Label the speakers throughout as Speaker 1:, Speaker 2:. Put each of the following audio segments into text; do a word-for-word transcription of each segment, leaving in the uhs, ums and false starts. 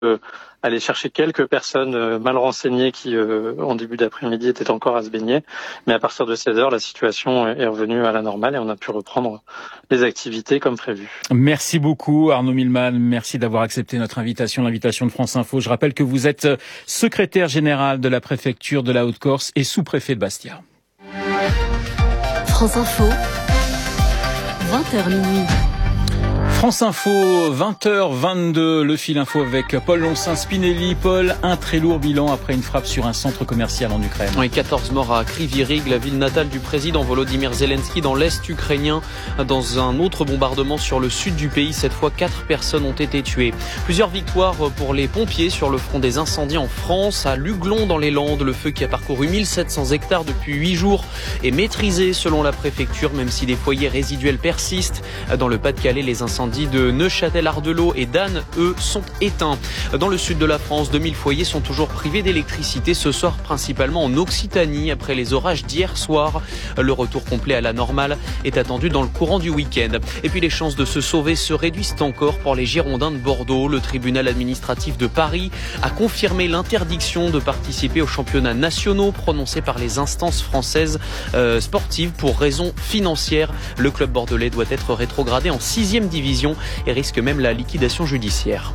Speaker 1: euh, aller chercher quelques personnes euh, mal renseignées qui, euh, en début d'après-midi, étaient encore à se baigner. Mais à partir de seize heures, la situation est revenue à la normale et on a pu reprendre les activités comme prévu.
Speaker 2: Merci beaucoup Arnaud Milman, merci d'avoir accepté notre invitation, l'invitation de France Info. Je rappelle que vous êtes secrétaire général de la préfecture de la Haute-Corse et sous-préfet de Bastia.
Speaker 3: France Info, vingt heures minuit.
Speaker 2: France Info, vingt heures vingt-deux, le fil info avec Paul Loncin-Spinelli. Paul, un très lourd bilan après une frappe sur un centre commercial en Ukraine.
Speaker 4: Oui, quatorze morts à Kryvyi Rih, la ville natale du président Volodymyr Zelensky, dans l'est ukrainien. Dans un autre bombardement sur le sud du pays, cette fois, quatre personnes ont été tuées. Plusieurs victoires pour les pompiers sur le front des incendies en France. À Luglon, dans les Landes, le feu qui a parcouru mille sept cents hectares depuis huit jours est maîtrisé selon la préfecture, même si des foyers résiduels persistent. Dans le Pas-de-Calais, les incendies de Neuchâtel-Ardelot et d'Anne, eux, sont éteints. Dans le sud de la France, deux mille foyers sont toujours privés d'électricité ce soir, principalement en Occitanie, après les orages d'hier soir. Le retour complet à la normale est attendu dans le courant du week-end. Et puis les chances de se sauver se réduisent encore pour les Girondins de Bordeaux. Le tribunal administratif de Paris a confirmé l'interdiction de participer aux championnats nationaux prononcés par les instances françaises euh, sportives pour raisons financières. Le club bordelais doit être rétrogradé en sixième division et risque même la liquidation judiciaire.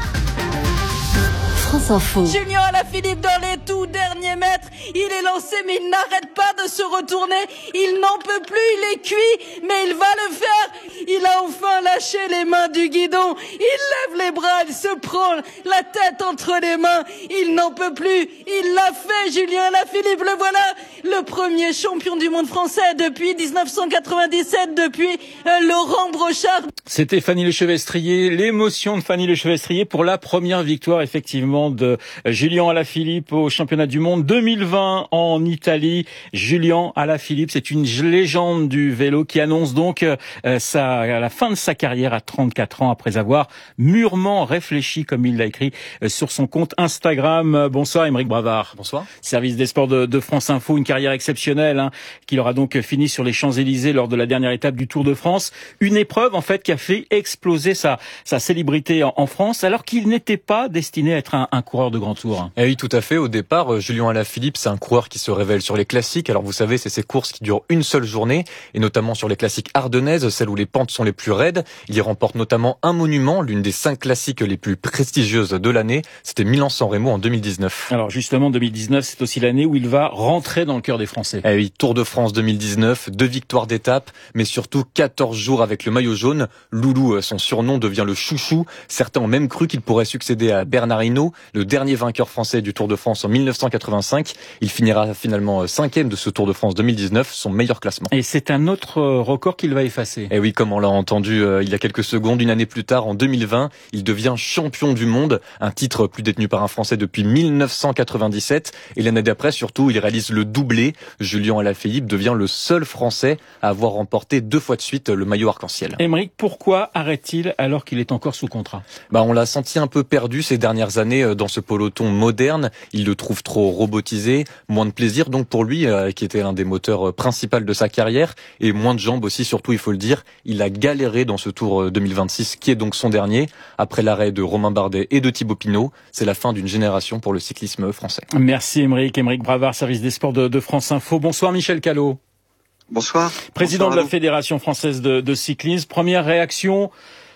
Speaker 3: France Info.
Speaker 5: Julien Alaphilippe dans les tout derniers mètres. Il est lancé mais il n'arrête pas de se retourner. Il n'en peut plus, il est cuit, mais il va le faire. Il a enfin lâché les mains du guidon. Il lève les bras, il se prend la tête entre les mains. Il n'en peut plus. Il l'a fait, Julien Alaphilippe. Le voilà, le premier champion du monde français depuis dix-neuf cent quatre-vingt-dix-sept, depuis euh, Laurent Brochard.
Speaker 2: C'était Fanny Lechevestrier, l'émotion de Fanny Lechevestrier pour la première victoire effectivement de Julien Alaphilippe au championnat du monde deux mille vingt en Italie. Julien Alaphilippe, c'est une légende du vélo qui annonce donc euh, sa, la fin de sa carrière à trente-quatre ans après avoir mûrement réfléchi, comme il l'a écrit euh, sur son compte Instagram. Bonsoir Aymeric Bravard.
Speaker 6: Bonsoir.
Speaker 2: Service des sports de, de France Info, une carrière exceptionnelle hein, qu'il aura donc fini sur les Champs-Élysées lors de la dernière étape du Tour de France. Une épreuve en fait qui a fait exploser sa, sa célébrité en, en France alors qu'il n'était pas destiné à être un, un coureur de grand tour.
Speaker 6: Eh oui, tout à fait. Au départ, Julien Alaphilippe, c'est un coureur qui se révèle sur les classiques. Alors vous savez, c'est ces courses qui durent une seule journée, et notamment sur les classiques ardennaises, celles où les pentes sont les plus raides. Il y remporte notamment un monument, l'une des cinq classiques les plus prestigieuses de l'année. C'était Milan-San Remo en deux mille dix-neuf.
Speaker 2: Alors justement, deux mille dix-neuf, c'est aussi l'année où il va rentrer dans le cœur des Français.
Speaker 6: Eh oui, Tour de France deux mille dix-neuf, deux victoires d'étape, mais surtout quatorze jours avec le maillot jaune. Loulou, son surnom, devient le chouchou. Certains ont même cru qu'il pourrait succéder à Bernard Hinault, le dernier vainqueur français du Tour de France en mille neuf cent quatre-vingt-cinq. Il finira finalement cinquième de ce Tour de France deux mille dix-neuf, son meilleur classement.
Speaker 2: Et c'est un autre record qu'il va effacer.
Speaker 6: Et oui, comme on l'a entendu euh, il y a quelques secondes, une année plus tard, en deux mille vingt, il devient champion du monde, un titre plus détenu par un Français depuis mille neuf cent quatre-vingt-dix-sept. Et l'année d'après, surtout, il réalise le doublé. Julien Alaphilippe devient le seul Français à avoir remporté deux fois de suite le maillot arc-en-ciel.
Speaker 2: Aymeric, pourquoi arrête-t-il alors qu'il est encore sous contrat?
Speaker 6: Bah, on l'a senti un peu perdu ces dernières années dans ce peloton moderne. Il le trouve trop robotisé, moins de plaisir donc pour lui, euh, qui était un des moteurs principaux de sa carrière, et moins de jambes aussi, surtout il faut le dire. Il a galéré dans ce Tour deux mille vingt-six, qui est donc son dernier. Après l'arrêt de Romain Bardet et de Thibaut Pinot, c'est la fin d'une génération pour le cyclisme français.
Speaker 2: Merci Aymeric. Aymeric Bravard, service des sports de, de France Info. Bonsoir Michel Callot.
Speaker 7: Bonsoir.
Speaker 2: Président
Speaker 7: Bonsoir
Speaker 2: de la Fédération française de, de cyclisme. Première réaction,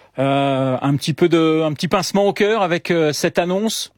Speaker 2: euh, un petit peu de, un petit pincement au cœur avec euh, cette annonce.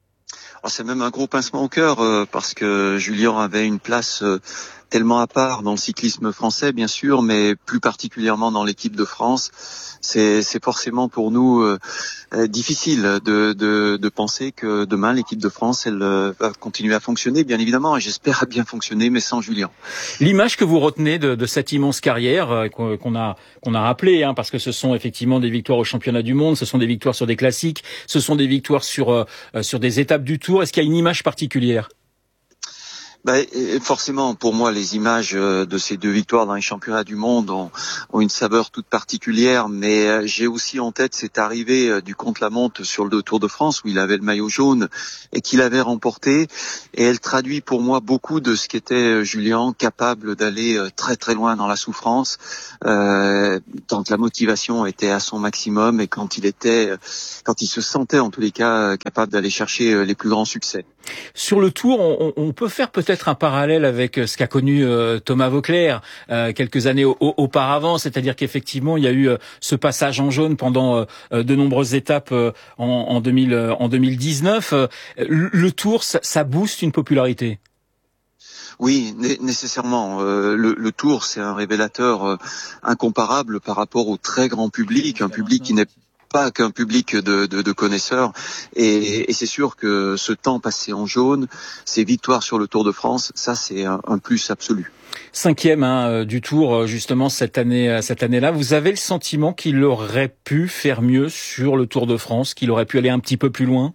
Speaker 7: Oh, c'est même un gros pincement au cœur euh, parce que Julien avait une place euh, tellement à part dans le cyclisme français, bien sûr, mais plus particulièrement dans l'équipe de France. C'est, c'est forcément pour nous euh, difficile de, de, de penser que demain l'équipe de France elle euh, va continuer à fonctionner, bien évidemment, et j'espère à bien fonctionner, mais sans Julien.
Speaker 2: L'image que vous retenez de, de cette immense carrière euh, qu'on a qu'on a rappelée, hein, parce que ce sont effectivement des victoires au championnat du monde, ce sont des victoires sur des classiques, ce sont des victoires sur euh, sur des étapes du Tour. Est-ce qu'il y a une image particulière?
Speaker 7: Bah, forcément, pour moi, les images de ces deux victoires dans les championnats du monde ont, ont une saveur toute particulière, mais j'ai aussi en tête cette arrivée du contre-la-montre sur le Tour de France où il avait le maillot jaune et qu'il avait remporté, et elle traduit pour moi beaucoup de ce qu'était Julien, capable d'aller très très loin dans la souffrance, euh, quand la motivation était à son maximum et quand il était, quand il se sentait en tous les cas capable d'aller chercher les plus grands succès.
Speaker 2: Sur le Tour, on, on peut faire peut-être un parallèle avec ce qu'a connu euh, Thomas Voeckler euh, quelques années au, au, auparavant, c'est-à-dire qu'effectivement il y a eu euh, ce passage en jaune pendant euh, de nombreuses étapes euh, en, en, deux mille, euh, en deux mille dix-neuf. Euh, le, le Tour, ça, ça booste une popularité.
Speaker 7: Oui, né- nécessairement. Euh, le, le Tour, c'est un révélateur euh, incomparable par rapport au très grand public, un public qui n'est pas qu'un public de, de, de connaisseurs, et, et c'est sûr que ce temps passé en jaune, ces victoires sur le Tour de France, ça c'est un, un plus absolu.
Speaker 2: Cinquième hein, du Tour justement cette année, cette année-là. Vous avez le sentiment qu'il aurait pu faire mieux sur le Tour de France, qu'il aurait pu aller un petit peu plus loin?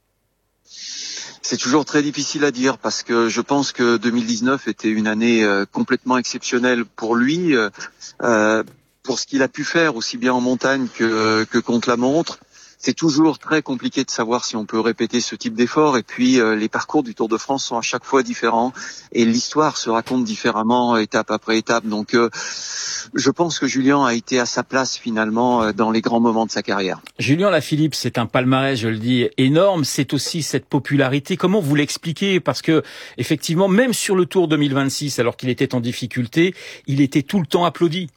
Speaker 7: C'est toujours très difficile à dire parce que je pense que deux mille dix-neuf était une année euh, complètement exceptionnelle pour lui. Euh, pour ce qu'il a pu faire aussi bien en montagne que, que contre la montre. C'est toujours très compliqué de savoir si on peut répéter ce type d'effort, et puis euh, les parcours du Tour de France sont à chaque fois différents et l'histoire se raconte différemment étape après étape. Donc euh, je pense que Julien a été à sa place finalement euh, dans les grands moments de sa carrière.
Speaker 2: Julien Alaphilippe, c'est un palmarès, je le dis, énorme, c'est aussi cette popularité. Comment vous l'expliquez? Parce que effectivement, même sur le Tour deux mille vingt-six, alors qu'il était en difficulté, il était tout le temps applaudi.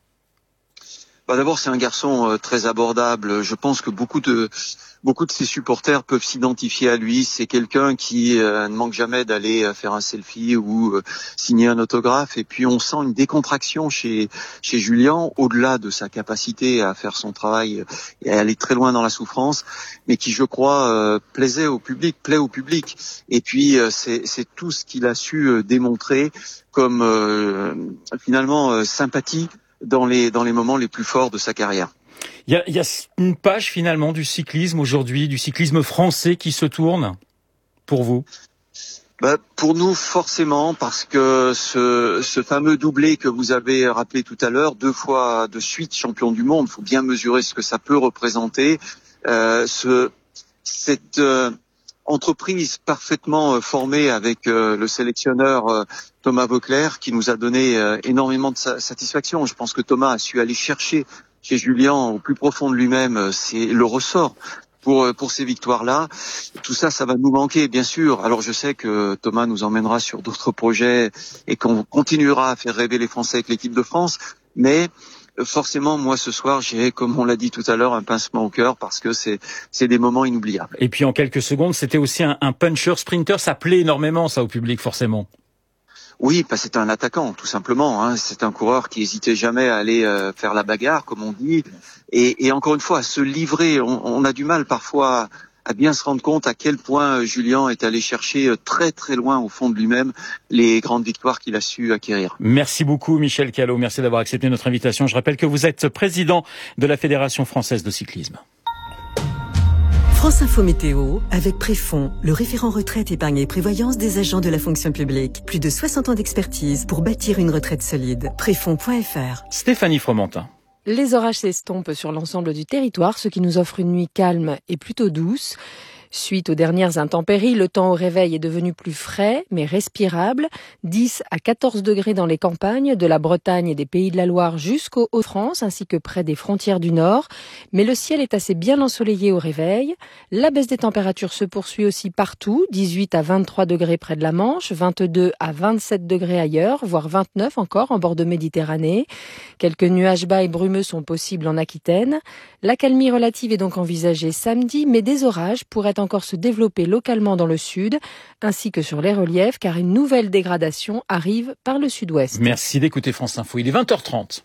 Speaker 7: Bah d'abord, c'est un garçon euh, très abordable. Je pense que beaucoup de beaucoup de ses supporters peuvent s'identifier à lui. C'est quelqu'un qui euh, ne manque jamais d'aller euh, faire un selfie ou euh, signer un autographe. Et puis, on sent une décontraction chez chez Julien, au-delà de sa capacité à faire son travail et à aller très loin dans la souffrance, mais qui, je crois, euh, plaisait au public, plaît au public. Et puis, euh, c'est c'est tout ce qu'il a su euh, démontrer comme euh, finalement euh, sympathie dans les dans les moments les plus forts de sa carrière.
Speaker 2: Il y a, il y a une page finalement du cyclisme aujourd'hui, du cyclisme français qui se tourne pour vous?
Speaker 7: Bah, pour nous, forcément, parce que ce, ce fameux doublé que vous avez rappelé tout à l'heure, deux fois de suite champion du monde, il faut bien mesurer ce que ça peut représenter. Euh, ce, cette euh, entreprise parfaitement formée avec euh, le sélectionneur euh, Thomas Voeckler, qui nous a donné euh, énormément de sa- satisfaction. Je pense que Thomas a su aller chercher chez Julien, au plus profond de lui-même, c'est le ressort pour pour ces victoires-là. Tout ça, ça va nous manquer, bien sûr. Alors, je sais que Thomas nous emmènera sur d'autres projets et qu'on continuera à faire rêver les Français avec l'équipe de France. Mais forcément, moi, ce soir, j'ai, comme on l'a dit tout à l'heure, un pincement au cœur parce que c'est c'est des moments inoubliables.
Speaker 2: Et puis en quelques secondes, c'était aussi un, un puncher sprinter. Ça plaît énormément, ça, au public, forcément.
Speaker 7: Oui, bah, c'est un attaquant, tout simplement. Hein. C'est un coureur qui hésitait jamais à aller euh, faire la bagarre, comme on dit. Et, et encore une fois, à se livrer. On, on a du mal parfois à bien se rendre compte à quel point Julien est allé chercher très très loin au fond de lui-même les grandes victoires qu'il a su acquérir.
Speaker 2: Merci beaucoup Michel Callot, merci d'avoir accepté notre invitation. Je rappelle que vous êtes président de la Fédération française de cyclisme.
Speaker 8: France Info Météo, avec Préfond, le référent retraite, épargne et prévoyance des agents de la fonction publique. Plus de soixante ans d'expertise pour bâtir une retraite solide. Préfond point F R.
Speaker 2: Stéphanie Fromentin.
Speaker 9: Les orages s'estompent sur l'ensemble du territoire, ce qui nous offre une nuit calme et plutôt douce. Suite aux dernières intempéries, le temps au réveil est devenu plus frais, mais respirable. dix à quatorze degrés dans les campagnes, de la Bretagne et des Pays de la Loire jusqu'aux Hauts-de-France, ainsi que près des frontières du Nord. Mais le ciel est assez bien ensoleillé au réveil. La baisse des températures se poursuit aussi partout. dix-huit à vingt-trois degrés près de la Manche, vingt-deux à vingt-sept degrés ailleurs, voire vingt-neuf encore en bord de Méditerranée. Quelques nuages bas et brumeux sont possibles en Aquitaine. L'accalmie relative est donc envisagée samedi, mais des orages pourraient encore se développer localement dans le sud, ainsi que sur les reliefs, car une nouvelle dégradation arrive par le sud-ouest.
Speaker 2: Merci d'écouter France Info. Il est vingt heures trente.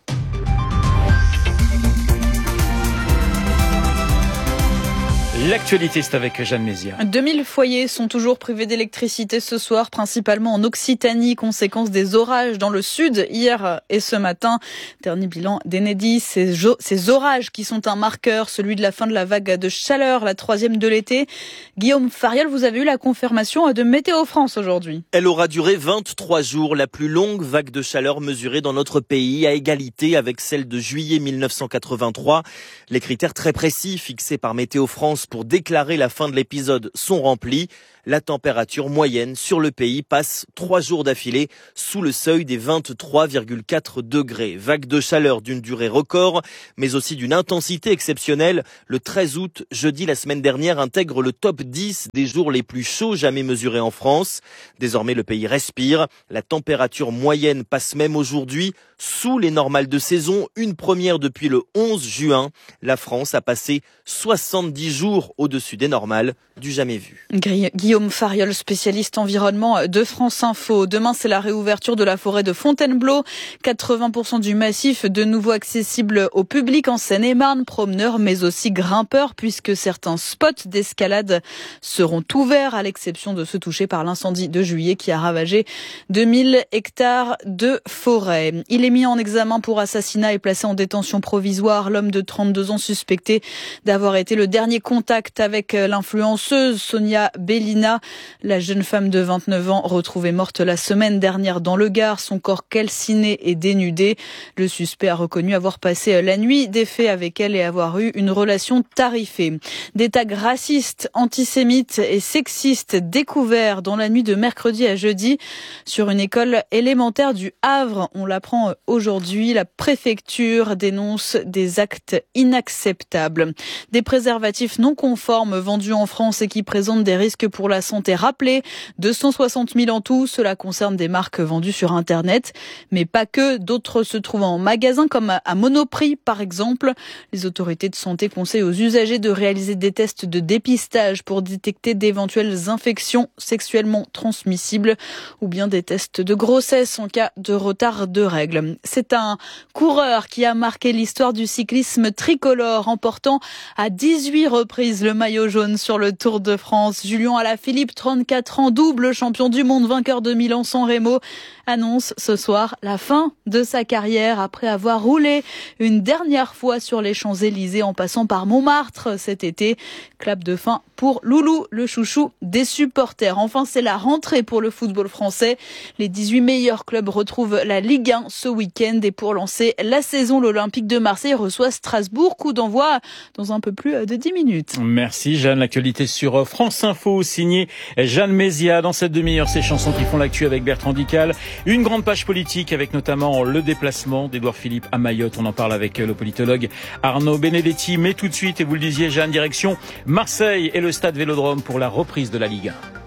Speaker 2: L'actualité, c'est avec Jeanne Mézia.
Speaker 10: deux mille foyers sont toujours privés d'électricité ce soir, principalement en Occitanie, conséquence des orages dans le sud hier et ce matin. Dernier bilan d'Enedis, ces, ces orages qui sont un marqueur, celui de la fin de la vague de chaleur, la troisième de l'été. Guillaume Fariol, vous avez eu la confirmation de Météo France aujourd'hui.
Speaker 11: Elle aura duré vingt-trois jours, la plus longue vague de chaleur mesurée dans notre pays, à égalité avec celle de juillet mille neuf cent quatre-vingt-trois. Les critères très précis fixés par Météo France pour déclarer la fin de l'épisode sont remplis. La température moyenne sur le pays passe trois jours d'affilée sous le seuil des vingt-trois virgule quatre degrés. Vague de chaleur d'une durée record, mais aussi d'une intensité exceptionnelle. Le treize août, jeudi la semaine dernière, intègre le top dix des jours les plus chauds jamais mesurés en France. Désormais, le pays respire. La température moyenne passe même aujourd'hui sous les normales de saison, une première depuis le onze juin. La France a passé soixante-dix jours au-dessus des normales, du jamais vu.
Speaker 10: Guillaume Fariol, spécialiste environnement de France Info. Demain, c'est la réouverture de la forêt de Fontainebleau. quatre-vingts pour cent du massif de nouveau accessible au public en Seine-et-Marne, promeneurs mais aussi grimpeurs, puisque certains spots d'escalade seront ouverts, à l'exception de ceux touchés par l'incendie de juillet qui a ravagé deux mille hectares de forêt. Il est mis en examen pour assassinat et placé en détention provisoire. L'homme de trente-deux ans suspecté d'avoir été le dernier contact avec l'influenceuse Sonia Bellina. La jeune femme de vingt-neuf ans retrouvée morte la semaine dernière dans le Gard, son corps calciné et dénudé. Le suspect a reconnu avoir passé la nuit des faits avec elle et avoir eu une relation tarifée. Des tags racistes, antisémites et sexistes découverts dans la nuit de mercredi à jeudi sur une école élémentaire du Havre. On l'apprend aujourd'hui. La préfecture dénonce des actes inacceptables. Des préservatifs non conformes vendus en France et qui présentent des risques pour la santé. Rappelé, deux cent soixante mille en tout. Cela concerne des marques vendues sur Internet, mais pas que. D'autres se trouvent en magasin, comme à Monoprix par exemple. Les autorités de santé conseillent aux usagers de réaliser des tests de dépistage pour détecter d'éventuelles infections sexuellement transmissibles ou bien des tests de grossesse en cas de retard de règles. C'est un coureur qui a marqué l'histoire du cyclisme tricolore, remportant à dix-huit reprises le maillot jaune sur le Tour de France. Julien Alaphilippe, trente-quatre ans, double champion du monde, vainqueur de Milan-San Remo, annonce ce soir la fin de sa carrière après avoir roulé une dernière fois sur les Champs-Élysées en passant par Montmartre cet été. Clap de fin pour Loulou, le chouchou des supporters. Enfin, c'est la rentrée pour le football français. Les dix-huit meilleurs clubs retrouvent la Ligue un ce week-end et pour lancer la saison, l'Olympique de Marseille reçoit Strasbourg. Coup d'envoi dans un peu plus de dix minutes.
Speaker 2: Merci Jeanne. L'actualité sur France Info, signée Jeanne Mézia. Dans cette demi-heure, ces chansons qui font l'actu avec Bertrand Dical. Une grande page politique avec notamment le déplacement d'Édouard Philippe à Mayotte. On en parle avec le politologue Arnaud Benedetti. Mais tout de suite, et vous le disiez Jeanne, direction Marseille et le stade Vélodrome pour la reprise de la Ligue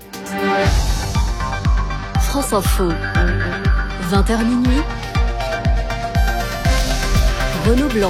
Speaker 2: un.
Speaker 3: France Info, vingt heures minuit. Renaud Blanc.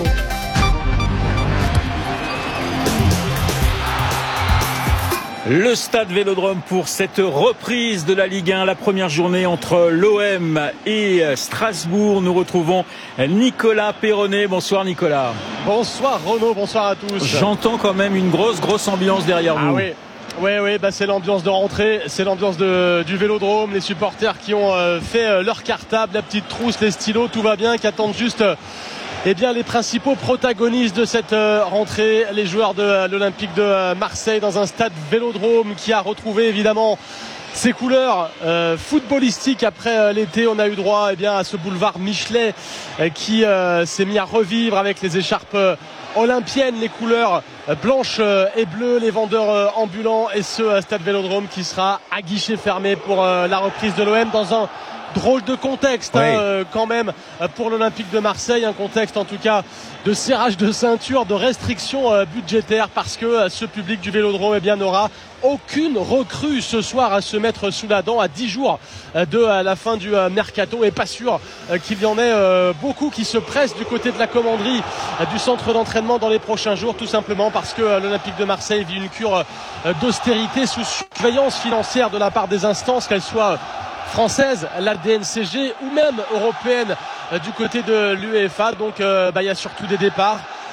Speaker 2: Le stade Vélodrome pour cette reprise de la Ligue un, la première journée entre l'O M et Strasbourg. Nous retrouvons Nicolas Perronnet. Bonsoir Nicolas.
Speaker 12: Bonsoir Renaud, bonsoir à tous.
Speaker 2: J'entends quand même une grosse grosse ambiance derrière vous.
Speaker 12: Ah oui. Oui, oui, bah c'est l'ambiance de rentrée, c'est l'ambiance de, du Vélodrome, les supporters qui ont euh, fait euh, leur cartable, la petite trousse, les stylos, tout va bien, qui attendent juste euh, eh bien, les principaux protagonistes de cette euh, rentrée, les joueurs de euh, l'Olympique de euh, Marseille dans un stade Vélodrome qui a retrouvé évidemment ses couleurs euh, footballistiques après euh, l'été. On a eu droit eh bien, à ce boulevard Michelet euh, qui euh, s'est mis à revivre avec les écharpes euh, olympiennes, les couleurs blanches et bleues, les vendeurs ambulants et ce stade Vélodrome qui sera à guichet fermé pour la reprise de l'O M dans un drôle de contexte oui. hein, quand même pour l'Olympique de Marseille, un contexte en tout cas de serrage de ceinture, de restrictions budgétaires parce que ce public du Vélodrome eh bien, n'aura aucune recrue ce soir à se mettre sous la dent à dix jours de la fin du mercato et pas sûr qu'il y en ait beaucoup qui se pressent du côté de la commanderie du centre d'entraînement dans les prochains jours, tout simplement parce que l'Olympique de Marseille vit une cure d'austérité sous surveillance financière de la part des instances, qu'elles soient françaises, la D N C G ou même européenne du côté de l'UEFA. Donc euh, bah, il y a surtout des départs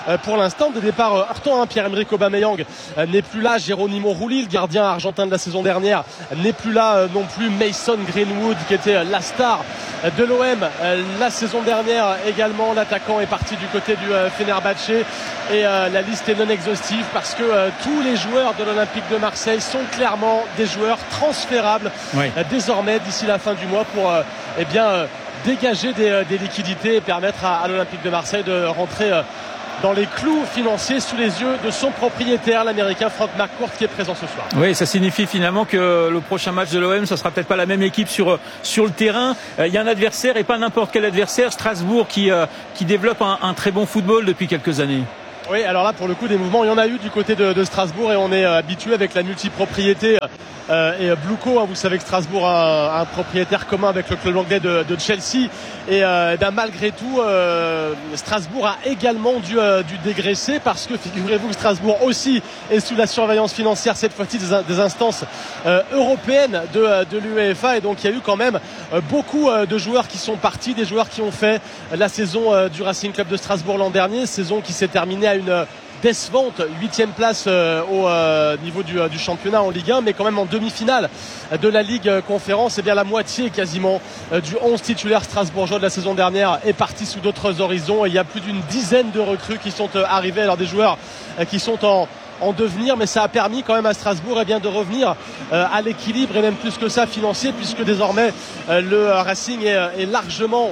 Speaker 12: pour l'instant. Des départs heurtants, hein. Pierre-Emerick Aubameyang n'est plus là. Geronimo Rulli, le gardien argentin de la saison dernière, n'est plus là non plus. Mason Greenwood, qui était la star de l'O M la saison dernière également. L'attaquant est parti du côté du Fenerbahçe. Et euh, la liste est non exhaustive parce que euh, tous les joueurs de l'Olympique de Marseille sont clairement des joueurs transférables oui. euh, désormais d'ici la fin du mois pour euh, eh bien, euh, dégager des, euh, des liquidités et permettre à, à l'Olympique de Marseille de rentrer euh, dans les clous financiers sous les yeux de son propriétaire, l'Américain Frank McCourt, qui est présent ce soir.
Speaker 2: Oui, ça signifie finalement que le prochain match de l'O M, ça sera peut-être pas la même équipe sur sur le terrain. Il euh, y a un adversaire et pas n'importe quel adversaire, Strasbourg, qui euh, qui développe un, un très bon football depuis quelques années.
Speaker 12: Oui, alors là, pour le coup, des mouvements, il y en a eu du côté de, de Strasbourg et on est euh, habitué avec la multipropriété euh, et Bluco. Hein, vous savez que Strasbourg a un, un propriétaire commun avec le club anglais de, de Chelsea. Et euh, ben, malgré tout, euh, Strasbourg a également dû, euh, dû dégraisser parce que figurez-vous que Strasbourg aussi est sous la surveillance financière, cette fois-ci des, des instances euh, européennes de, de l'UEFA. Et donc, il y a eu quand même euh, beaucoup euh, de joueurs qui sont partis, des joueurs qui ont fait la saison euh, du Racing Club de Strasbourg l'an dernier, saison qui s'est terminée à une décevante huitième place euh, au euh, niveau du, euh, du championnat en Ligue un, mais quand même en demi-finale de la Ligue euh, Conférence. Et bien la moitié quasiment euh, du onze titulaire strasbourgeois de la saison dernière est parti sous d'autres horizons. Et il y a plus d'une dizaine de recrues qui sont euh, arrivées, alors des joueurs euh, qui sont en en devenir, mais ça a permis quand même à Strasbourg eh bien, de revenir euh, à l'équilibre et même plus que ça financier, puisque désormais euh, le Racing est, est largement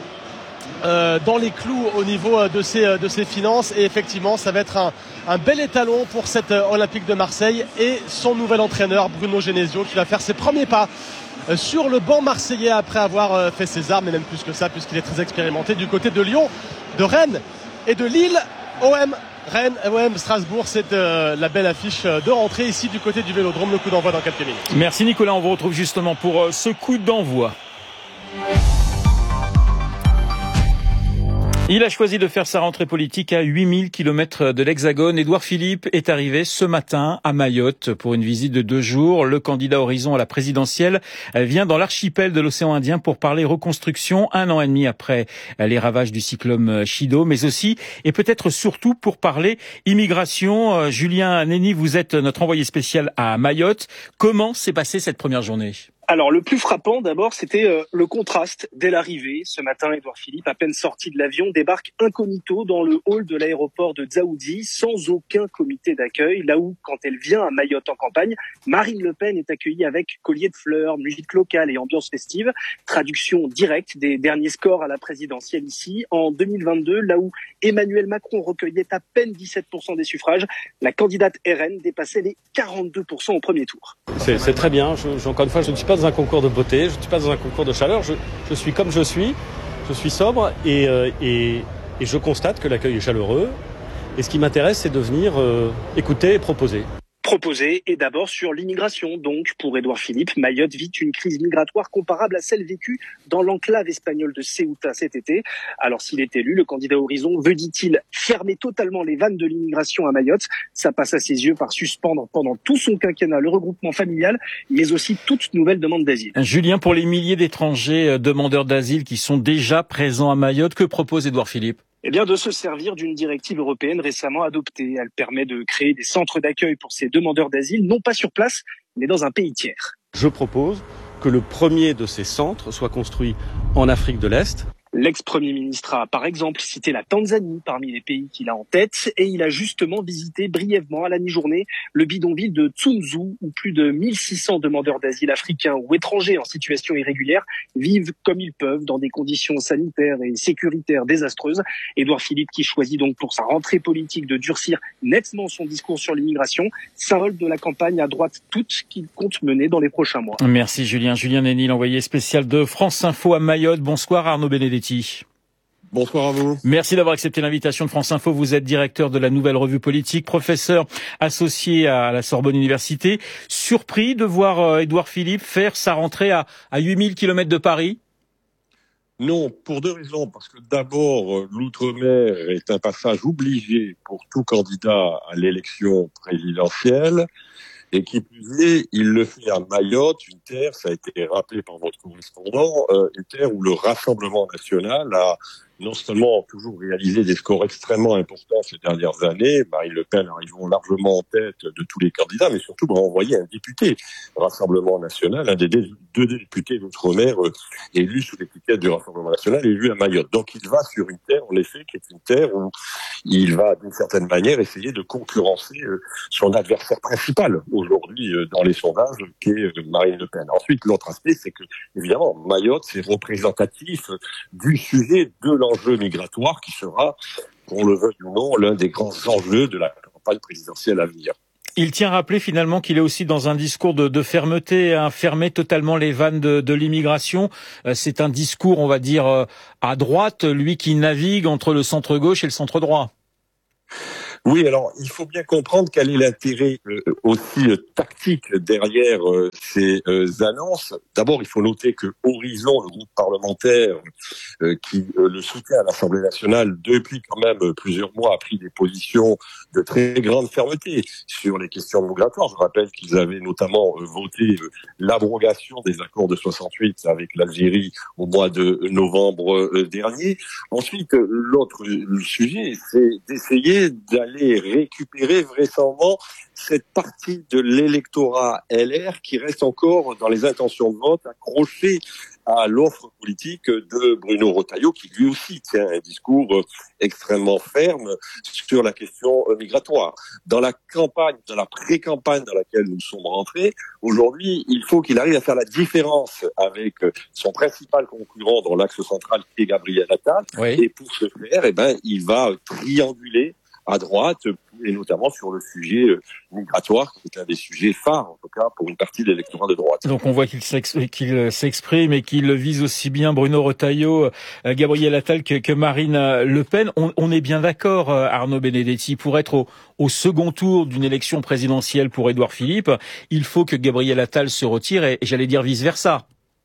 Speaker 12: Euh, dans les clous au niveau de ses, de ses finances. Et effectivement, ça va être un, un bel étalon pour cette Olympique de Marseille et son nouvel entraîneur Bruno Genesio, qui va faire ses premiers pas sur le banc marseillais après avoir fait ses armes, et même plus que ça puisqu'il est très expérimenté du côté de Lyon, de Rennes et de Lille. O M Rennes, O M Strasbourg, c'est euh, la belle affiche de rentrée ici du côté du Vélodrome. Le coup d'envoi dans quelques minutes.
Speaker 2: Merci Nicolas, on vous retrouve justement pour euh, ce coup d'envoi. Il a choisi de faire sa rentrée politique à huit mille kilomètres de l'Hexagone. Édouard Philippe est arrivé ce matin à Mayotte pour une visite de deux jours. Le candidat Horizon à la présidentielle vient dans l'archipel de l'océan Indien pour parler reconstruction un an et demi après les ravages du cyclone Chido, mais aussi et peut-être surtout pour parler immigration. Julien Néni, vous êtes notre envoyé spécial à Mayotte. Comment s'est passée cette première journée ?
Speaker 13: Alors, le plus frappant, d'abord, c'était euh, le contraste dès l'arrivée. Ce matin, Édouard Philippe, à peine sorti de l'avion, débarque incognito dans le hall de l'aéroport de Dzaoudzi, sans aucun comité d'accueil, là où, quand elle vient à Mayotte en campagne, Marine Le Pen est accueillie avec collier de fleurs, musique locale et ambiance festive. Traduction directe des derniers scores à la présidentielle ici. En deux mille vingt-deux, là où Emmanuel Macron recueillait à peine dix-sept pour cent des suffrages, la candidate R N dépassait les quarante-deux pour cent au premier tour.
Speaker 14: C'est, c'est très bien. Je, je, encore une fois, je ne suis pas dans un concours de beauté, je ne suis pas dans un concours de chaleur, je, je suis comme je suis, je suis sobre et, euh, et, et je constate que l'accueil est chaleureux. Et ce qui m'intéresse, c'est de venir euh, écouter et proposer.
Speaker 13: Proposé et d'abord sur l'immigration. Donc, pour Édouard Philippe, Mayotte vit une crise migratoire comparable à celle vécue dans l'enclave espagnole de Ceuta cet été. Alors, s'il est élu, le candidat Horizon veut, dit-il, fermer totalement les vannes de l'immigration à Mayotte. Ça passe à ses yeux par suspendre pendant tout son quinquennat le regroupement familial, mais aussi toute nouvelle demande d'asile.
Speaker 2: Julien, pour les milliers d'étrangers demandeurs d'asile qui sont déjà présents à Mayotte, que propose Édouard Philippe ?
Speaker 13: Eh bien, de se servir d'une directive européenne récemment adoptée. Elle permet de créer des centres d'accueil pour ces demandeurs d'asile, non pas sur place, mais dans un pays tiers.
Speaker 14: Je propose que le premier de ces centres soit construit en Afrique de l'Est.
Speaker 13: L'ex-premier ministre a par exemple cité la Tanzanie parmi les pays qu'il a en tête et il a justement visité brièvement à la mi-journée le bidonville de Tsunzu où plus de mille six cents demandeurs d'asile africains ou étrangers en situation irrégulière vivent comme ils peuvent dans des conditions sanitaires et sécuritaires désastreuses. Édouard Philippe qui choisit donc pour sa rentrée politique de durcir nettement son discours sur l'immigration, symbole de la campagne à droite toute qu'il compte mener dans les prochains mois.
Speaker 2: Merci Julien. Julien Néni, l'envoyé spécial de France Info à Mayotte. Bonsoir Arnaud Benedetti.
Speaker 15: Bonsoir à vous.
Speaker 2: Merci d'avoir accepté l'invitation de France Info. Vous êtes directeur de la Nouvelle Revue Politique, professeur associé à la Sorbonne Université. Surpris de voir euh, Édouard Philippe faire sa rentrée à, à huit mille kilomètres de Paris ?
Speaker 15: Non, pour deux raisons. Parce que d'abord, l'outre-mer est un passage obligé pour tout candidat à l'élection présidentielle. Et qui plus est, il le fait à Mayotte, une terre, ça a été rappelé par votre correspondant, euh, une terre où le Rassemblement national a non seulement ont toujours réalisé des scores extrêmement importants ces dernières années, Marine Le Pen arrivant largement en tête de tous les candidats, mais surtout va envoyer un député Rassemblement National, un des deux députés d'outre-mer euh, élus sous l'étiquette du Rassemblement National, élu à Mayotte. Donc il va sur une terre, en effet, qui est une terre où il va d'une certaine manière essayer de concurrencer euh, son adversaire principal aujourd'hui euh, dans les sondages, qui est euh, Marine Le Pen. Ensuite, l'autre aspect, c'est que, évidemment, Mayotte, c'est représentatif du sujet de l'enjeu migratoire qui sera, qu'on le veuille ou non, l'un des grands enjeux de la campagne présidentielle à venir.
Speaker 2: Il tient à rappeler finalement qu'il est aussi dans un discours de, de fermeté, hein, fermer totalement les vannes de, de l'immigration. Euh, c'est un discours, on va dire, euh, à droite, lui qui navigue entre le centre-gauche et le centre-droit.
Speaker 15: Oui, alors il faut bien comprendre quel est l'intérêt euh, aussi euh, tactique derrière euh, ces euh, annonces. D'abord, il faut noter que Horizon, le groupe parlementaire euh, qui euh, le soutient à l'Assemblée nationale depuis quand même euh, plusieurs mois, a pris des positions de très grande fermeté sur les questions migratoires. Je rappelle qu'ils avaient notamment euh, voté euh, l'abrogation des accords de soixante-huit avec l'Algérie au mois de novembre euh, dernier. Ensuite, euh, l'autre euh, sujet, c'est d'essayer d'aller aller récupérer vraisemblablement cette partie de l'électorat L R qui reste encore dans les intentions de vote accrochée à l'offre politique de Bruno Retailleau, qui lui aussi tient un discours extrêmement ferme sur la question migratoire. Dans la campagne, dans la pré-campagne dans laquelle nous sommes rentrés, aujourd'hui, il faut qu'il arrive à faire la différence avec son principal concurrent dans l'axe central, qui est Gabriel Attal. Oui. Et pour ce faire, eh ben, il va trianguler à droite, et notamment sur le sujet migratoire, qui est un des sujets phares, en tout cas, pour une partie de l'électorat de droite.
Speaker 2: Donc on voit qu'il s'exprime et qu'il vise aussi bien Bruno Retailleau, Gabriel Attal que, que Marine Le Pen. On, on est bien d'accord, Arnaud Benedetti, pour être au, au second tour d'une élection présidentielle pour Édouard Philippe, il faut que Gabriel Attal se retire et, et j'allais dire vice-versa.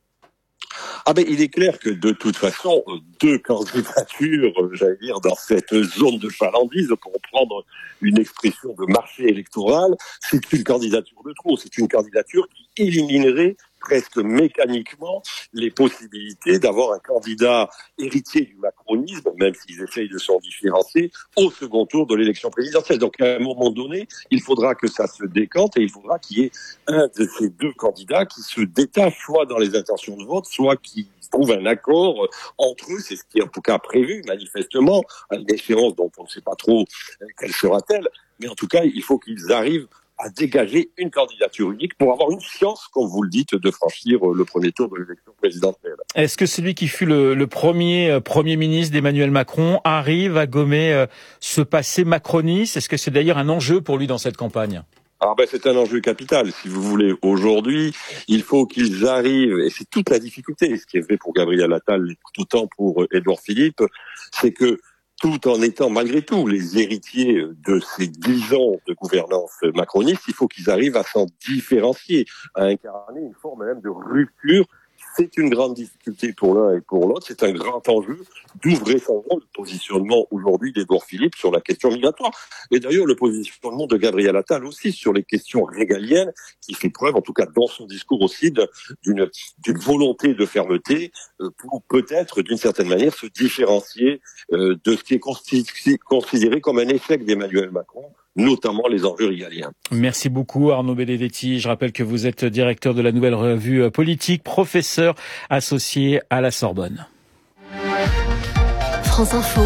Speaker 15: Ah ben, il est clair que de toute façon, deux candidatures, j'allais dire, dans cette zone de chalandise, pour prendre une expression de marché électoral, c'est une candidature de trop. C'est une candidature qui éliminerait presque mécaniquement les possibilités d'avoir un candidat héritier du macronisme, même s'ils essayent de s'en différencier, au second tour de l'élection présidentielle. Donc à un moment donné, il faudra que ça se décante et il faudra qu'il y ait un de ces deux candidats qui se détache soit dans les intentions de vote, soit qui trouve un accord entre eux. C'est ce qui est en tout cas prévu manifestement, à une échéance dont on ne sait pas trop quelle sera-t-elle, mais en tout cas il faut qu'ils arrivent à dégager une candidature unique pour avoir une chance, comme vous le dites, de franchir le premier tour de l'élection présidentielle.
Speaker 2: Est-ce que celui qui fut le, le premier euh, Premier ministre d'Emmanuel Macron arrive à gommer euh, ce passé macroniste? Est-ce que c'est d'ailleurs un enjeu pour lui dans cette campagne?
Speaker 15: Alors ben, c'est un enjeu capital, si vous voulez. Aujourd'hui, il faut qu'ils arrivent, et c'est toute la difficulté, ce qui est vrai pour Gabriel Attal, tout autant pour Édouard Philippe, c'est que tout en étant malgré tout les héritiers de ces dix ans de gouvernance macroniste, il faut qu'ils arrivent à s'en différencier, à incarner une forme même de rupture. C'est une grande difficulté pour l'un et pour l'autre, c'est un grand enjeu, d'où vraisemblablement le positionnement aujourd'hui d'Édouard Philippe sur la question migratoire. Et d'ailleurs, le positionnement de Gabriel Attal aussi sur les questions régaliennes, qui fait preuve, en tout cas dans son discours aussi, d'une, d'une volonté de fermeté pour peut-être, d'une certaine manière, se différencier de ce qui est considéré comme un échec d'Emmanuel Macron, notamment les enjeux régaliens.
Speaker 2: Merci beaucoup Arnaud Benedetti. Je rappelle que vous êtes directeur de la Nouvelle Revue Politique, professeur associé à la Sorbonne.
Speaker 3: France Info,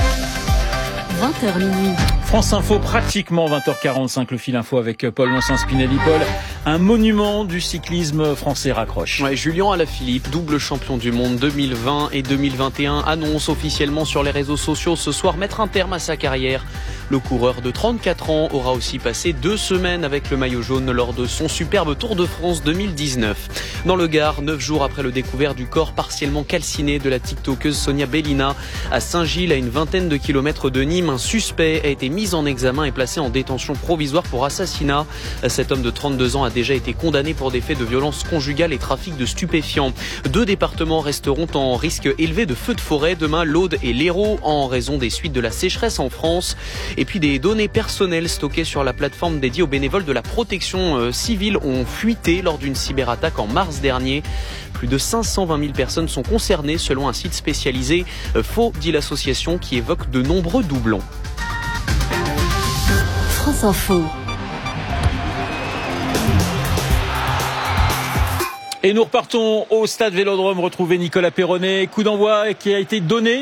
Speaker 3: vingt heures minuit.
Speaker 2: France Info, pratiquement vingt heures quarante-cinq, le fil info avec Paul Vincent-Spinelli. Paul, un monument du cyclisme français raccroche.
Speaker 4: Ouais, Julien Alaphilippe, double champion du monde deux mille vingt et deux mille vingt et un, annonce officiellement sur les réseaux sociaux ce soir mettre un terme à sa carrière. Le coureur de trente-quatre ans aura aussi passé deux semaines avec le maillot jaune lors de son superbe Tour de France deux mille dix-neuf. Dans le Gard, neuf jours après le découvert du corps partiellement calciné de la TikTokeuse Sonia Bellina à Saint-Gilles, à une vingtaine de kilomètres de Nîmes, un suspect a été mis en examen et placé en détention provisoire pour assassinat. Cet homme de trente-deux ans a déjà été condamné pour des faits de violence conjugale et trafic de stupéfiants. Deux départements resteront en risque élevé de feux de forêt demain, l'Aude et l'Hérault, en raison des suites de la sécheresse en France. Et puis des données personnelles stockées sur la plateforme dédiée aux bénévoles de la protection civile ont fuité lors d'une cyberattaque en mars dernier. Plus de cinq cent vingt mille personnes sont concernées selon un site spécialisé. Faux, dit l'association, qui évoque de nombreux doublons.
Speaker 3: France Info.
Speaker 2: Et nous repartons au stade Vélodrome retrouver Nicolas Perronnet. Coup d'envoi qui a été donné.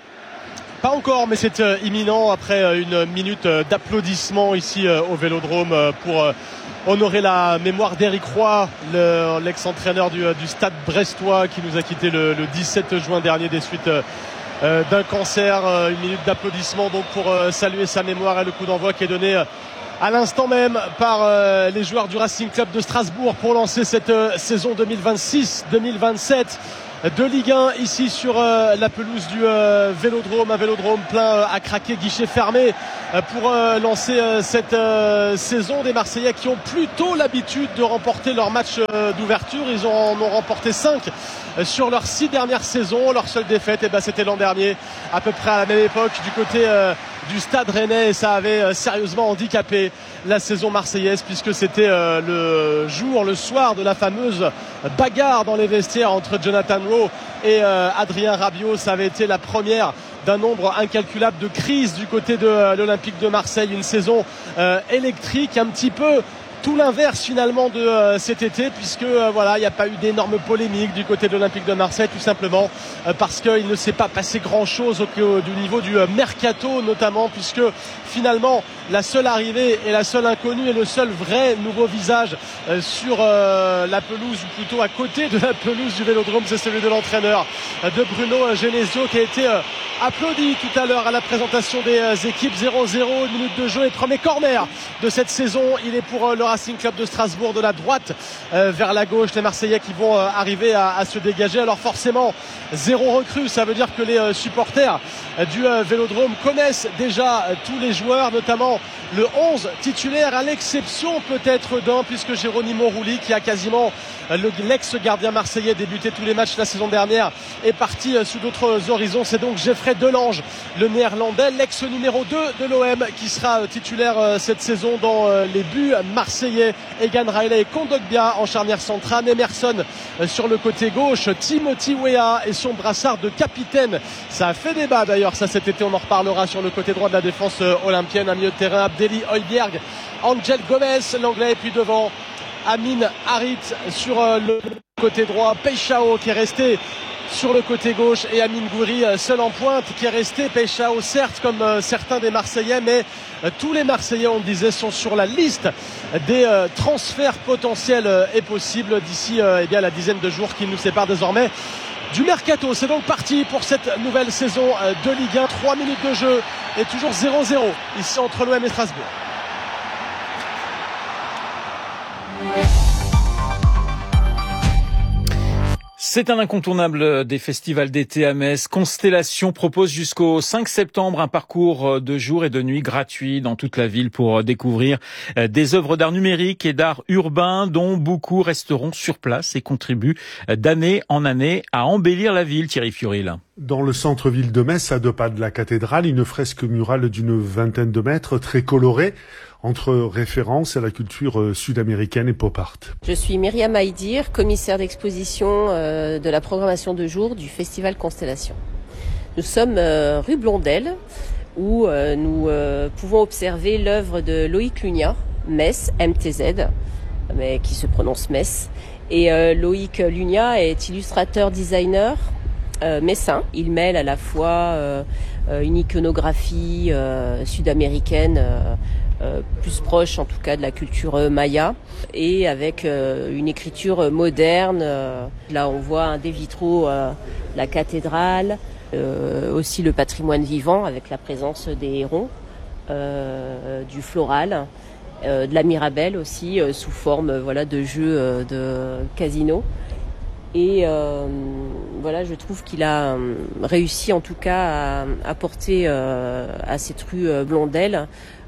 Speaker 12: Pas encore, mais c'est euh, imminent après euh, une minute euh, d'applaudissements ici euh, au Vélodrome euh, pour euh, honorer la mémoire d'Éric Roy, le, l'ex-entraîneur du, euh, du stade brestois qui nous a quitté le, le dix-sept juin dernier des suites euh, euh, d'un cancer. Euh, une minute d'applaudissements donc pour euh, saluer sa mémoire et le coup d'envoi qui est donné euh, à l'instant même par euh, les joueurs du Racing Club de Strasbourg pour lancer cette euh, saison deux mille vingt-six deux mille vingt-sept de Ligue un ici sur euh, la pelouse du euh, Vélodrome, un Vélodrome plein euh, à craquer, guichet fermé euh, pour euh, lancer euh, cette euh, saison. Des Marseillais qui ont plutôt l'habitude de remporter leur match euh, d'ouverture. Ils en ont remporté cinq euh, sur leurs six dernières saisons. Leur seule défaite, eh ben, c'était l'an dernier, à peu près à la même époque, du côté euh, du Stade Rennais, et ça avait euh, sérieusement handicapé la saison marseillaise, puisque c'était euh, le jour, le soir de la fameuse bagarre dans les vestiaires entre Jonathan Rowe et euh, Adrien Rabiot. Ça avait été la première d'un nombre incalculable de crises du côté de euh, l'Olympique de Marseille. Une saison euh, électrique, un petit peu tout l'inverse finalement de euh, cet été, puisque euh, voilà, il n'y a pas eu d'énormes polémiques du côté de l'Olympique de Marseille, tout simplement euh, parce qu'il ne s'est pas passé grand chose au, au du niveau du euh, mercato notamment, puisque finalement la seule arrivée et la seule inconnue et le seul vrai nouveau visage euh, sur euh, la pelouse, ou plutôt à côté de la pelouse du Vélodrome, c'est celui de l'entraîneur euh, de Bruno Genesio, qui a été euh, applaudi tout à l'heure à la présentation des euh, équipes. Zéro zéro, une minute de jeu et premier corner de cette saison. Il est pour euh, le Racing Club de Strasbourg, de la droite euh, vers la gauche. Les Marseillais qui vont euh, arriver à, à se dégager. Alors forcément, zéro recrue, ça veut dire que les euh, supporters euh, du euh, Vélodrome connaissent déjà euh, tous les joueurs, notamment le onze titulaire, à l'exception peut-être d'un, puisque Geronimo Rulli, qui a quasiment euh, le, l'ex-gardien marseillais débuté tous les matchs la saison dernière, est parti euh, sous d'autres horizons. C'est donc Geoffrey Delange, le néerlandais, l'ex numéro deux de l'O M, qui sera euh, titulaire euh, cette saison dans euh, les buts marseillais. Egan Riley et Kondogbia en charnière centrale. Emerson euh, sur le côté gauche. Timothy Weah et son brassard de capitaine. Ça a fait débat d'ailleurs, ça cet été, on en reparlera. Sur le côté droit de la défense euh, olympienne, un milieu de terrain, Abdelli Højbjerg, Angel Gomez, l'anglais, et puis devant Amin Harit sur euh, le côté droit, Peixao qui est resté sur le côté gauche, et Amine Gouiri seul en pointe qui est resté. Peixao certes comme euh, certains des Marseillais, mais euh, tous les Marseillais, on le disait, sont sur la liste des euh, transferts potentiels euh, et possibles d'ici euh, eh bien, la dizaine de jours qui nous séparent désormais du mercato. C'est donc parti pour cette nouvelle saison euh, de Ligue un. Trois minutes de jeu et toujours zéro zéro ici entre l'O M et Strasbourg.
Speaker 2: C'est un incontournable des festivals d'été à Metz. Constellation propose jusqu'au cinq septembre un parcours de jour et de nuit gratuit dans toute la ville pour découvrir des œuvres d'art numérique et d'art urbain, dont beaucoup resteront sur place et contribuent d'année en année à embellir la ville. Thierry Fioril.
Speaker 16: Dans le centre-ville de Metz, à deux pas de la cathédrale, une fresque murale d'une vingtaine de mètres, très colorée, entre références à la culture sud-américaine et pop art.
Speaker 17: Je suis Myriam Haïdir, commissaire d'exposition euh, de la programmation de jour du Festival Constellation. Nous sommes euh, rue Blondel, où euh, nous euh, pouvons observer l'œuvre de Loïc Lunia, Metz, M T Z, mais qui se prononce Metz. Et euh, Loïc Lunia est illustrateur, designer, euh, messin. Il mêle à la fois euh, une iconographie euh, sud-américaine, euh, Euh, plus proche en tout cas de la culture maya, et avec euh, une écriture moderne. Euh, là on voit un des vitraux, euh, la cathédrale, euh, aussi le patrimoine vivant avec la présence des hérons, euh, du floral, euh, de la mirabelle aussi, euh, sous forme euh, voilà, de jeux euh, de casino. Et euh, voilà, je trouve qu'il a euh, réussi en tout cas à apporter euh, à cette rue euh, Blondel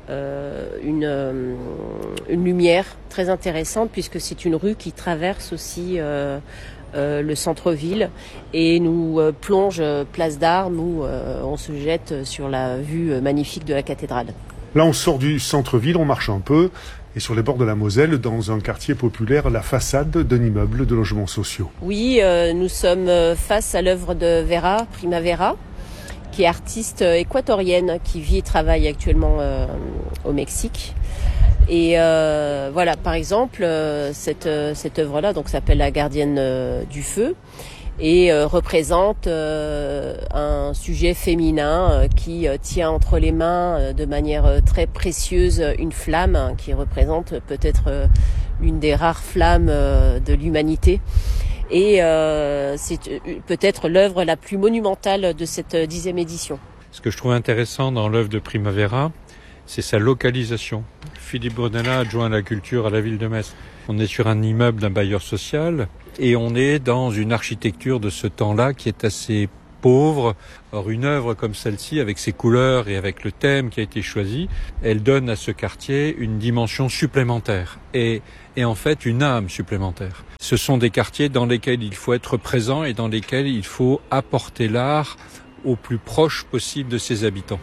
Speaker 17: euh, une, euh, une lumière très intéressante puisque c'est une rue qui traverse aussi euh, euh, le centre-ville et nous euh, plonge place d'Armes où euh, on se jette sur la vue magnifique de la cathédrale.
Speaker 16: Là, on sort du centre-ville, on marche un peu, et sur les bords de la Moselle, dans un quartier populaire, la façade d'un immeuble de logements sociaux.
Speaker 17: Oui, euh, nous sommes face à l'œuvre de Vera, Primavera, qui est artiste équatorienne, qui vit et travaille actuellement euh, au Mexique. Et euh, voilà, par exemple, euh, cette, cette œuvre-là donc s'appelle La gardienne euh, du feu et euh, représente euh, un sujet féminin euh, qui euh, tient entre les mains euh, de manière euh, très précieuse une flamme hein, qui représente peut-être euh, l'une des rares flammes euh, de l'humanité. Et euh, c'est peut-être l'œuvre la plus monumentale de cette dixième édition.
Speaker 18: Ce que je trouve intéressant dans l'œuvre de Primavera, c'est sa localisation. Philippe Brunella, adjoint à la culture à la ville de Metz. On est sur un immeuble d'un bailleur social et on est dans une architecture de ce temps-là qui est assez pauvre. Or, une œuvre comme celle-ci, avec ses couleurs et avec le thème qui a été choisi, elle donne à ce quartier une dimension supplémentaire et, et en fait une âme supplémentaire. Ce sont des quartiers dans lesquels il faut être présent et dans lesquels il faut apporter l'art au plus proche possible de ses habitants.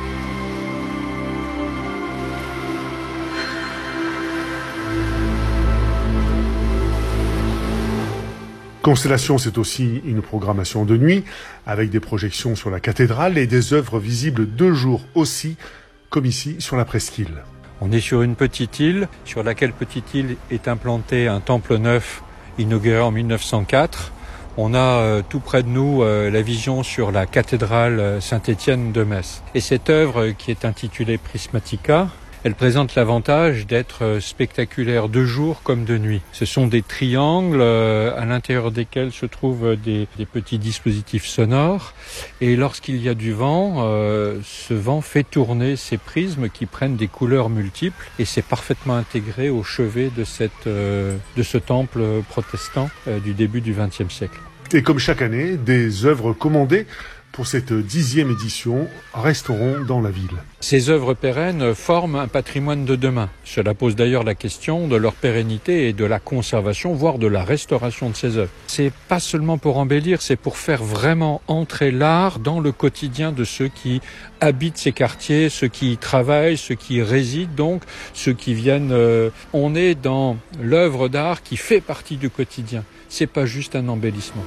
Speaker 16: Constellation, c'est aussi une programmation de nuit, avec des projections sur la cathédrale et des œuvres visibles de jour aussi, comme ici sur la presqu'île.
Speaker 18: On est sur une petite île, sur laquelle petite île est implanté un temple neuf inauguré en mille neuf cent quatre. On a euh, tout près de nous euh, la vision sur la cathédrale Saint-Étienne de Metz. Et cette œuvre qui est intitulée Prismatica, elle présente l'avantage d'être spectaculaire de jour comme de nuit. Ce sont des triangles à l'intérieur desquels se trouvent des, des petits dispositifs sonores. Et lorsqu'il y a du vent, euh, ce vent fait tourner ces prismes qui prennent des couleurs multiples. Et c'est parfaitement intégré au chevet de, cette, euh, de ce temple protestant euh, du début du vingtième siècle.
Speaker 16: Et comme chaque année, des œuvres commandées pour cette dixième édition resteront dans la ville.
Speaker 18: Ces œuvres pérennes forment un patrimoine de demain. Cela pose d'ailleurs la question de leur pérennité et de la conservation, voire de la restauration de ces œuvres. C'est pas seulement pour embellir, c'est pour faire vraiment entrer l'art dans le quotidien de ceux qui habitent ces quartiers, ceux qui y travaillent, ceux qui y résident, donc ceux qui viennent. Euh, on est dans l'œuvre d'art qui fait partie du quotidien. C'est pas juste un embellissement.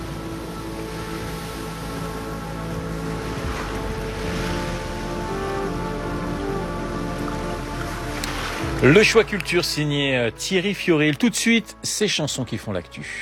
Speaker 2: Le choix culture signé Thierry Fioril. Tout de suite, ces chansons qui font l'actu.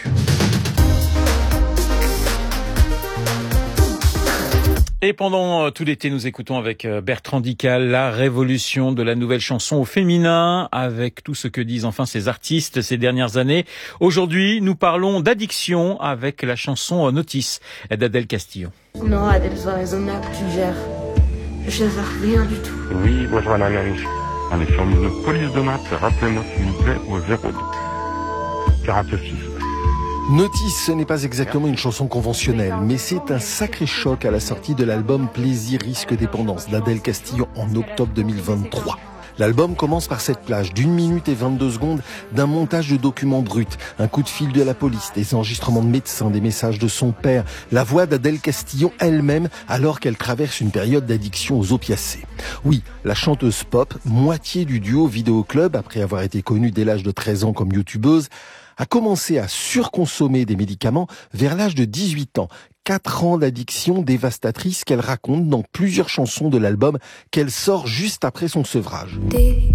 Speaker 2: Et pendant tout l'été, nous écoutons avec Bertrand Dical la révolution de la nouvelle chanson au féminin, avec tout ce que disent enfin ces artistes ces dernières années. Aujourd'hui, nous parlons d'addiction avec la chanson Notice d'Adèle Castillo.
Speaker 19: Non, Adèle, sois raisonnable, tu gères. Je gère rien du tout.
Speaker 20: Oui, bonjour la même. Allez, sur le police de maths, rappelez-moi s'il vous plaît au zéro deux quarante-six.
Speaker 21: Notice, ce n'est pas exactement une chanson conventionnelle, mais c'est un sacré choc à la sortie de l'album Plaisir, Risque, Dépendance d'Adèle Castillo en octobre deux mille vingt-trois. L'album commence par cette plage d'une minute et vingt-deux secondes d'un montage de documents bruts, un coup de fil de la police, des enregistrements de médecins, des messages de son père, la voix d'Adèle Castillo elle-même alors qu'elle traverse une période d'addiction aux opiacés. Oui, la chanteuse pop, moitié du duo Vidéo Club, après avoir été connue dès l'âge de treize ans comme youtubeuse, a commencé à surconsommer des médicaments vers l'âge de dix-huit ans. Quatre ans d'addiction dévastatrice qu'elle raconte dans plusieurs chansons de l'album qu'elle sort juste après son sevrage.
Speaker 19: Des